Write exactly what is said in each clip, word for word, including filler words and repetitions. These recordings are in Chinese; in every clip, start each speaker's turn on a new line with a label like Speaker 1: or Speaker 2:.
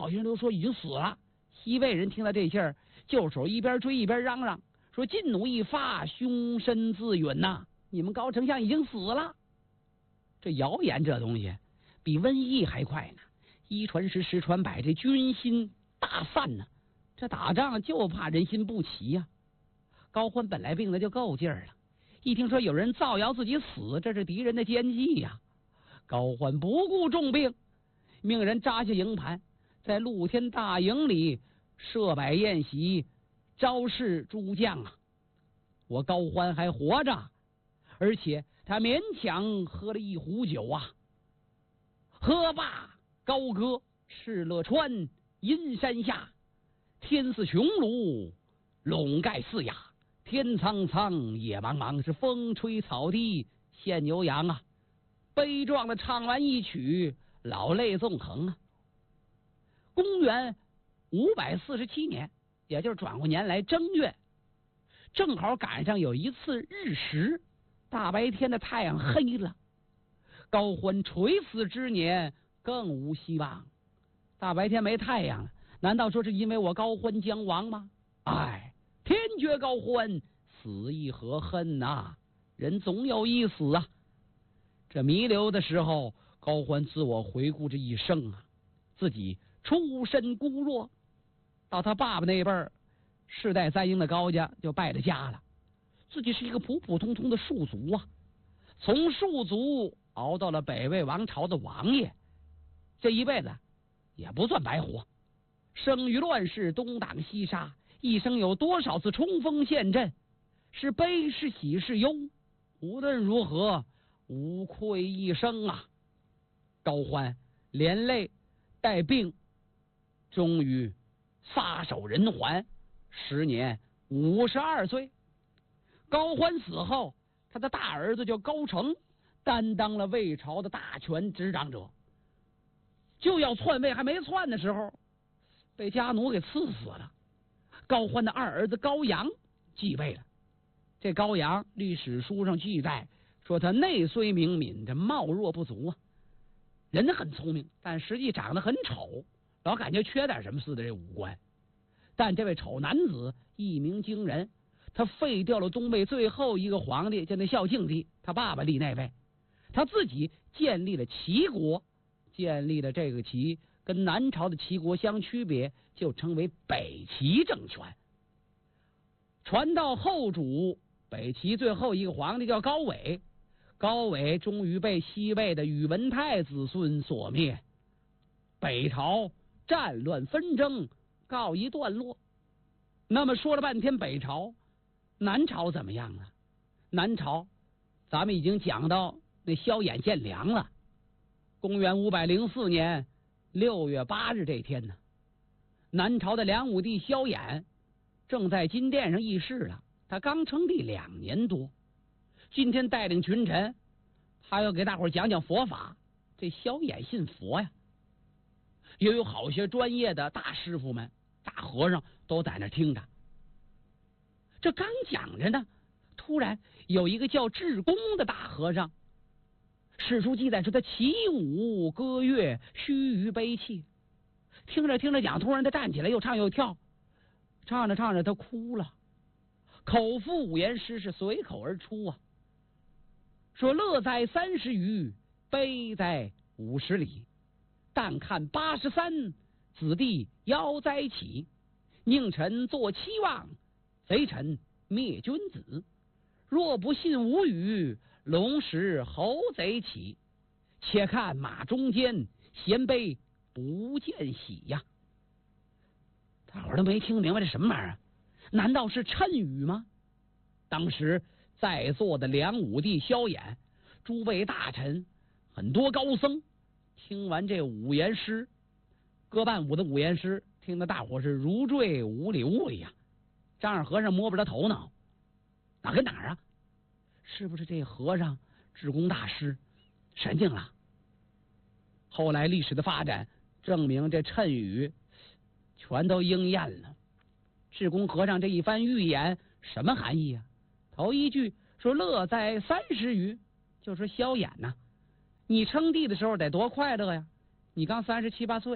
Speaker 1: 好些人都说已经死了。西魏人听到这信儿，就手一边追一边嚷嚷说：“晋弩一发，凶身自陨呐！你们高丞相已经死了。”这谣言这东西比瘟疫还快呢，一传十，十传百，这军心大散呢。这打仗就怕人心不齐呀、啊。高欢本来病的就够劲儿了，一听说有人造谣自己死，这是敌人的奸计呀、啊。高欢不顾重病，命人扎下营盘，在露天大营里设摆宴席，招示诸将啊。我高欢还活着，而且他勉强喝了一壶酒啊。喝罢高歌，敕勒川，阴山下，天似穹庐，笼盖四野。天苍苍，野茫茫，是风吹草低见牛羊啊！悲壮的唱完一曲，老泪纵横啊！公元五百四十七年，也就是转过年来正月，正好赶上有一次日食，大白天的太阳黑了。高欢垂死之年更无希望，大白天没太阳了，难道说是因为我高欢将亡吗？哎，天绝高欢，死亦何恨呐、啊！人总有一死啊！这弥留的时候，高欢自我回顾这一生啊，自己出身孤弱，到他爸爸那辈儿，世代三英的高家就败了家了，自己是一个普普通通的庶族啊，从庶族熬到了北魏王朝的王爷，这一辈子也不算白活。生于乱世，东挡西杀，一生有多少次冲锋陷阵，是悲是喜是忧，无论如何无愧一生啊！高欢连累带病，终于撒手人寰，时年五十二岁。高欢死后，他的大儿子叫高澄，担当了魏朝的大权执掌者，就要篡位，还没篡的时候，被家奴给刺死了。高欢的二儿子高阳继位了。这高阳历史书上记载说，他内虽明敏，这貌若不足啊，人很聪明，但实际长得很丑，老感觉缺点什么似的这五官。但这位丑男子一鸣惊人，他废掉了东魏最后一个皇帝，叫那孝敬帝，他爸爸立那位，他自己建立了齐国，建立了这个齐跟南朝的齐国相区别，就称为北齐政权。传到后主北齐最后一个皇帝叫高纬，高纬终于被西魏的宇文泰子孙所灭，北朝战乱纷争告一段落。那么说了半天北朝，南朝怎么样呢？南朝咱们已经讲到那萧衍建梁了。公元五百零四年六月八日这天呢，南朝的梁武帝萧衍正在金殿上议事了。他刚称帝两年多，今天带领群臣，他要给大伙儿讲讲佛法。这萧衍信佛呀，也有好些专业的大师傅们、大和尚都在那听着。这刚讲着呢，突然有一个叫智公的大和尚，史书记载说他起舞歌乐，须臾悲泣。听着听着讲，突然他站起来，又唱又跳，唱着唱着他哭了。口腹五言诗是随口而出啊，说乐在三十余，悲在五十里，但看八十三，子弟夭灾起，宁臣坐期望，贼臣灭君子。若不信吾语，龙时猴贼起，且看马中间，衔悲不见喜呀。大伙儿都没听明白这什么玩意儿，难道是谶语吗？当时在座的梁武帝萧衍、诸位大臣、很多高僧，听完这五言诗，歌伴舞的五言诗，听得大伙是如坠五里雾里呀。张二和尚摸不着头脑，哪跟哪儿啊？是不是这和尚智公大师神经了？后来历史的发展证明，这谶语全都应验了。智公和尚这一番预言什么含义啊？头一句说乐在三十余，就说萧衍呐、啊，你称帝的时候得多快乐呀！你刚三十七八岁，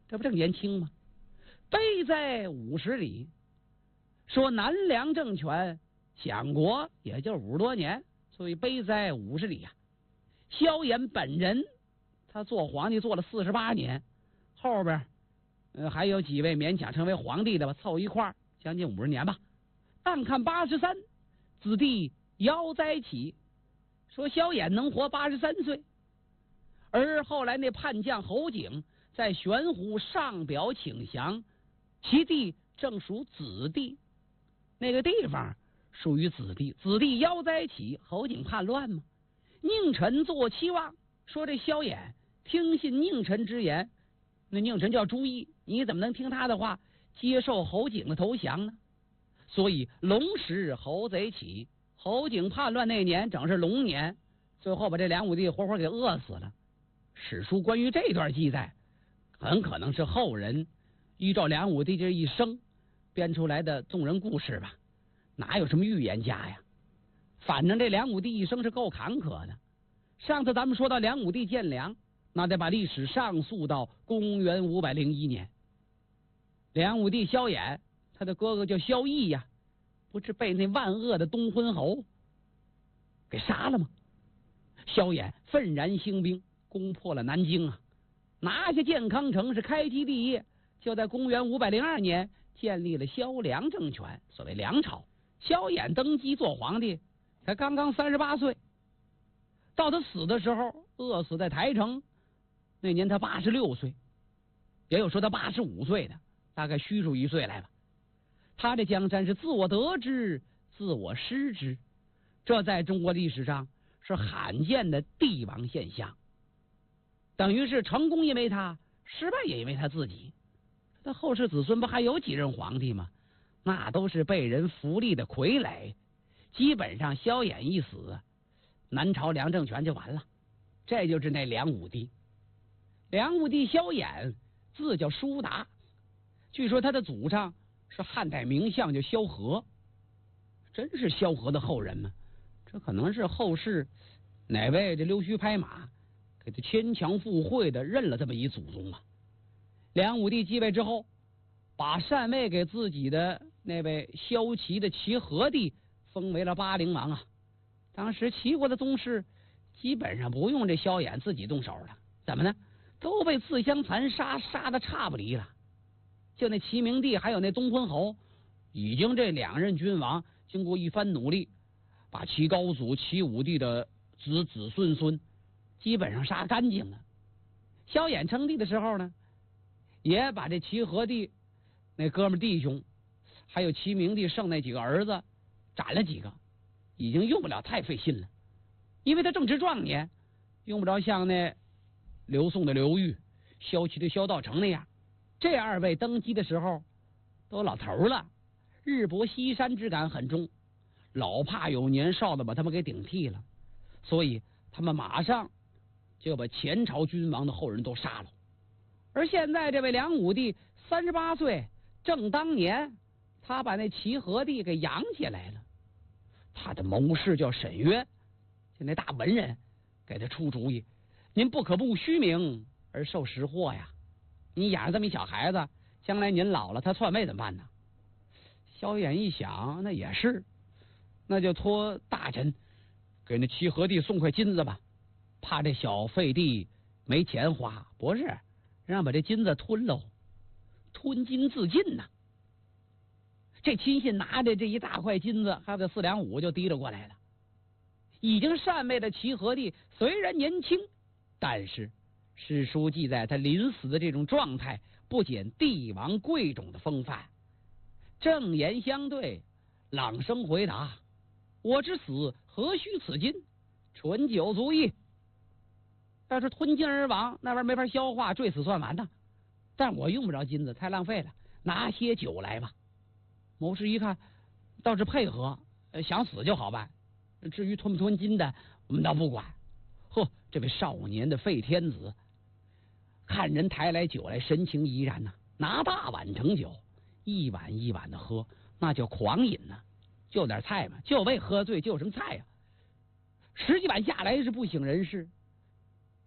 Speaker 1: 这不正年轻吗？悲哉五十里，说南梁政权享国也就五十多年，所以悲哉五十里呀、啊。萧衍本人他做皇帝做了四十八年，后边呃还有几位勉强成为皇帝的吧，凑一块儿将近五十年吧。但看八十三，子弟夭灾起，说萧衍能活八十三岁。而后来那叛将侯景在玄湖上表请降，其地正属子弟，那个地方属于子弟，子弟夭灾起，侯景叛乱吗？宁臣做期望，说这萧衍听信宁臣之言，那宁臣叫朱毅，你怎么能听他的话，接受侯景的投降呢？所以龙时侯贼起，侯景叛乱那年正是龙年，最后把这梁武帝活活给饿死了。史书关于这段记载，很可能是后人依照梁武帝这一生编出来的纵人故事吧，哪有什么预言家呀？反正这梁武帝一生是够坎坷的。上次咱们说到梁武帝建梁，那得把历史上溯到公元五百零一年。梁武帝萧衍，他的哥哥叫萧绎呀，不是被那万恶的东昏侯给杀了吗？萧衍愤然兴兵，攻破了南京啊，拿下建康城，是开基立业。就在公元五百零二年建立了萧梁政权，所谓梁朝。萧衍登基做皇帝才刚刚三十八岁，到他死的时候饿死在台城，那年他八十六岁，也有说他八十五岁的，大概虚数一岁来吧。他这江山是自我得之，自我失之，这在中国历史上是罕见的帝王现象。等于是成功因为他，失败也因为他自己。那后世子孙不还有几任皇帝吗？那都是被人扶立的傀儡。基本上萧衍一死，南朝梁政权就完了。这就是那梁武帝。梁武帝萧衍字叫叔达，据说他的祖上是汉代名相叫萧何。真是萧何的后人吗？这可能是后世哪位这溜须拍马给他牵强附会的认了这么一祖宗啊。梁武帝继位之后，把禅位给自己的那位萧齐的齐和帝封为了巴陵王啊。当时齐国的宗室基本上不用这萧衍自己动手了，怎么呢？都被自相残杀，杀的差不离了。就那齐明帝还有那东昏侯，已经这两任君王经过一番努力，把齐高祖、齐武帝的子子孙孙基本上杀干净了。萧衍称帝的时候呢，也把这齐和帝那哥们弟兄，还有齐明帝剩那几个儿子斩了几个，已经用不了太费心了，因为他正值壮年，用不着像那刘宋的刘裕、萧齐的萧道成那样。这二位登基的时候都老头了，日薄西山之感很重，老怕有年少的把他们给顶替了，所以他们马上就把前朝君王的后人都杀了。而现在这位梁武帝三十八岁，正当年，他把那齐和帝给养起来了。他的谋士叫沈约，就那大文人，给他出主意：您不可不虚名而受实祸呀！你养着这么一小孩子，将来您老了，他篡位怎么办呢？萧衍一想，那也是，那就托大臣给那齐和帝送块金子吧，怕这小废帝没钱花，不是让把这金子吞喽，吞金自尽呐、啊！这亲信拿着这一大块金子，还有四两五就提了过来了。已经禅位的齐和帝虽然年轻，但是史书记载他临死的这种状态不减帝王贵种的风范，正言相对，朗声回答：我之死何须此金？醇酒足矣。要是吞金而亡，那玩意儿没法消化，坠死算完呢。但我用不着金子，太浪费了，拿些酒来吧。谋士一看，倒是配合，想死就好办。至于吞不吞金的，我们倒不管。呵，这位少年的废天子，看人抬来酒来，神情怡然呐、啊，拿大碗盛酒，一碗一碗的喝，那叫狂饮呐、啊。就点菜嘛，就为喝醉，就剩菜呀、啊。十几碗下来是不省人事，